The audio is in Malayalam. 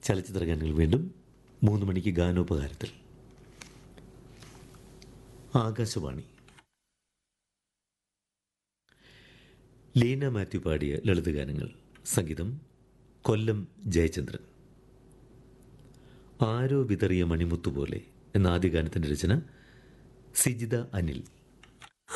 ചലച്ചിത്ര ഗാനങ്ങൾ വീണ്ടും 3 മണിക്ക് ഗാനോപകാരത്തിൽ. ആകാശവാണി. ലീന മാത്യു പാടിയ ലളിതഗാനങ്ങൾ. സംഗീതം കൊല്ലം ജയചന്ദ്രൻ. ആരോ വിതറിയ മണിമുത്തുപോലെ എന്ന ആദ്യ ഗാനത്തിൻ്റെ രചന സിജിത അനിൽ.